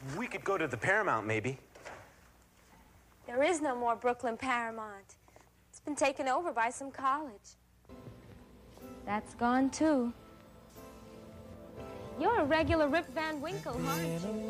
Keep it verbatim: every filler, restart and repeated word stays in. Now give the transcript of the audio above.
We could go to the Paramount, maybe. There is no more Brooklyn Paramount. It's been taken over by some college. That's gone, too. You're a regular Rip Van Winkle, aren't you?